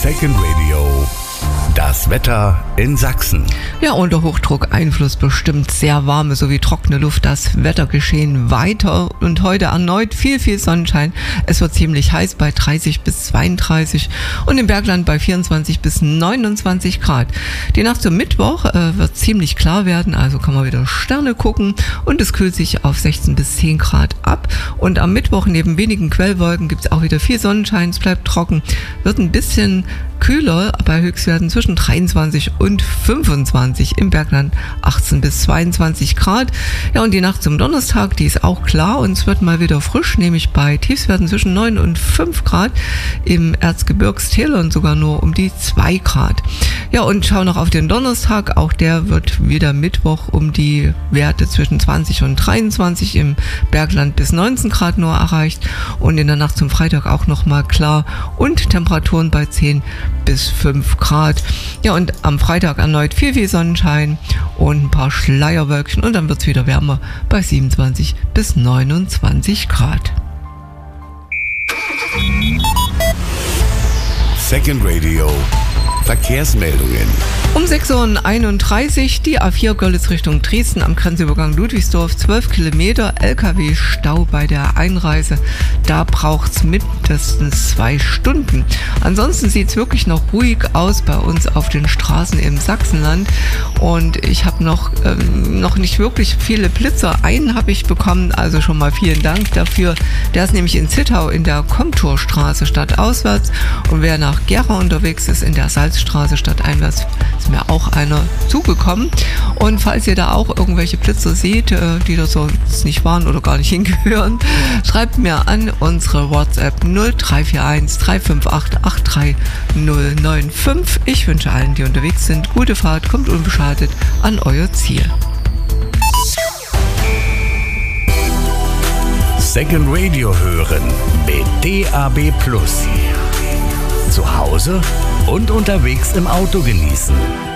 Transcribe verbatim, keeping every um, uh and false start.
Second Radio. Das Wetter in Sachsen. Ja, unter Hochdruckeinfluss bestimmt sehr warme sowie trockene Luft das Wettergeschehen weiter und heute erneut viel, viel Sonnenschein. Es wird ziemlich heiß bei dreißig bis zweiunddreißig und im Bergland bei vierundzwanzig bis neunundzwanzig Grad. Die Nacht zum Mittwoch äh, wird ziemlich klar werden, also kann man wieder Sterne gucken und es kühlt sich auf sechzehn bis zehn Grad ab. Und am Mittwoch neben wenigen Quellwolken gibt es auch wieder viel Sonnenschein, es bleibt trocken, wird ein bisschen kühler bei Höchstwerten zwischen dreiundzwanzig und fünfundzwanzig, im Bergland achtzehn bis zweiundzwanzig Grad. Ja, und die Nacht zum Donnerstag, die ist auch klar und es wird mal wieder frisch, nämlich bei Tiefstwerten zwischen neun und fünf Grad, im Erzgebirgstälern sogar nur um die zwei Grad. Ja, und schau noch auf den Donnerstag, auch der wird wieder Mittwoch um die Werte zwischen zwanzig und dreiundzwanzig, im Bergland bis neunzehn Grad nur erreicht und in der Nacht zum Freitag auch nochmal klar und Temperaturen bei zehn bis fünf Grad. Ja, und am Freitag erneut viel, viel Sonnenschein und ein paar Schleierwölkchen und dann wird es wieder wärmer bei siebenundzwanzig bis neunundzwanzig Grad. Second Radio. Verkehrsmeldungen. Um sechs Uhr einunddreißig die A vier Görlitz Richtung Dresden am Grenzübergang Ludwigsdorf, zwölf Kilometer, L K W-Stau bei der Einreise. Da braucht es mindestens zwei Stunden. Ansonsten sieht es wirklich noch ruhig aus bei uns auf den Straßen im Sachsenland. Und ich habe noch, ähm, noch nicht wirklich viele Blitzer. Einen habe ich bekommen, also schon mal vielen Dank dafür. Der ist nämlich in Zittau in der Komturstraße stadtauswärts. Und wer nach Gera unterwegs ist, in der Salzstraße stadteinwärts, ist mir auch einer zugekommen. Und falls ihr da auch irgendwelche Blitzer seht, die da so nicht waren oder gar nicht hingehören, schreibt mir an unsere WhatsApp null drei vier eins drei fünf acht acht drei null neun fünf. Ich wünsche allen, die unterwegs sind, gute Fahrt, kommt unbeschadet an euer Ziel. Second Radio hören mit D A B Plus. Zu Hause und unterwegs im Auto genießen.